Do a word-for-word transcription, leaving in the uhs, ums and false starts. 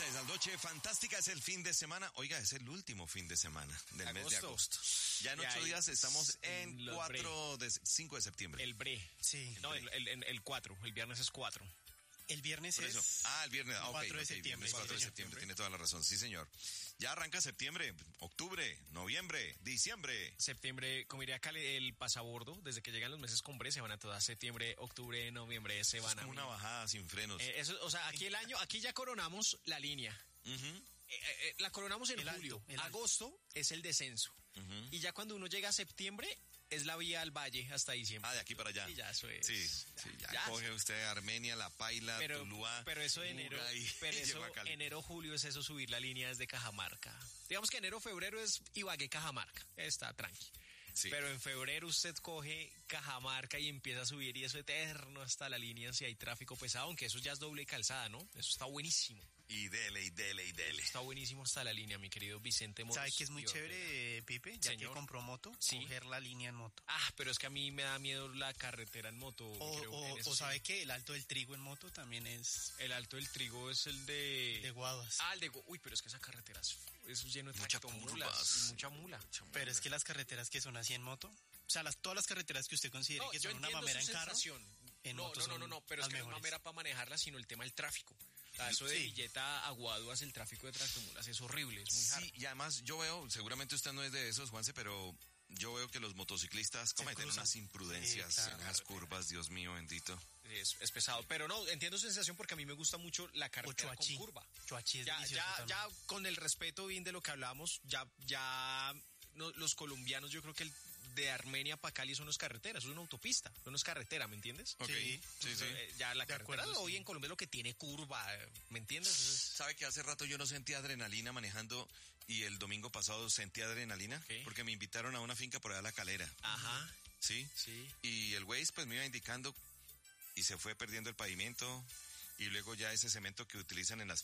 Esta es la noche fantástica, es el fin de semana. Oiga, es el último fin de semana del agosto. mes de agosto. Ya en Ya ocho hay días estamos en los cuatro de cinco de septiembre. El bre. Sí. No, el, el, el cuatro. El viernes es cuatro. El viernes Por es... eso. Ah, el viernes. Ah, ok, cuatro de ok, septiembre, viernes cuatro de sí, septiembre. Tiene toda la razón. Sí, señor. Ya arranca septiembre, octubre, noviembre, diciembre. Septiembre, como diría Cali, el pasabordo, desde que llegan los meses con bre, se van a todas. Septiembre, octubre, noviembre, se Es van a... como una bajada sin frenos. Eh, eso, o sea, aquí el año, aquí ya coronamos la línea. Ujú. Eh, eh, la coronamos en El julio. alto, el alto. Agosto es el descenso. Ujú. Y ya cuando uno llega a septiembre, es la vía al valle hasta diciembre. Ah, de aquí para allá. Y ya eso es. Sí, ya, sí, ya, ya. coge usted Armenia, La Paila, Pero, Tuluá. pero eso de enero, Buga y- pero y eso, llegó a Cali. enero, julio es eso, subir la línea desde Cajamarca. Digamos que enero, febrero es Ibagué, Cajamarca. Está tranqui. Sí. Pero en febrero usted coge Cajamarca y empieza a subir y eso eterno hasta la línea si hay tráfico pesado, aunque eso ya es doble calzada, ¿no? Eso está buenísimo. Y dele, y dele, y dele. Está buenísimo hasta la línea, mi querido Vicente Moros. ¿Sabe que es muy y Ortega. chévere, eh, Pipe? Ya Señor. que compró moto, Sí. coger la línea en moto. Ah, pero es que a mí me da miedo la carretera en moto. O, creo, o, en eso o sí. sabe que el alto del trigo en moto también es El Alto del Trigo es el de... de guaduas. Ah, el de... Gu- Uy, pero es que esa carretera es, es lleno de Mucha tractomulas curvas. y mucha mula. Pero es que las carreteras que son así en moto, o sea, las, todas las carreteras que usted considere No, que yo son una entiendo mamera su en carro, sensación. en no, moto no, no, son no, no, pero es las que no es mejores. mamera para manejarla, sino el tema del tráfico. O sea, eso de Sí. Villeta a Guaduas, el tráfico de tractomulas es horrible, es muy Sí, hard. y además yo veo, seguramente usted no es de esos, Juanse, pero yo veo que los motociclistas cometen cruzan. unas imprudencias Sí, claro. en las curvas, Dios mío, bendito. Es, es pesado. Pero no, entiendo su sensación porque a mí me gusta mucho la O carretera con Choachí. curva. Choachí es Ya, delicioso ya, también. ya con el respeto bien de lo que hablamos, ya, ya no, los colombianos, yo creo que el de Armenia para Cali eso no es carretera, eso es una autopista, eso no es carretera, ¿me entiendes? Ok, sí, sí. Eh, Ya la De carretera acuerdo, hoy sí. en Colombia es lo que tiene curva, eh, ¿me entiendes? Eso es- ¿Sabe que hace rato yo no sentía adrenalina manejando y el domingo pasado sentí adrenalina? ¿Qué? Porque me invitaron a una finca por allá a La Calera, Ajá, ¿sí? sí. Y el Waze pues me iba indicando y se fue perdiendo el pavimento y luego ya ese cemento que utilizan en las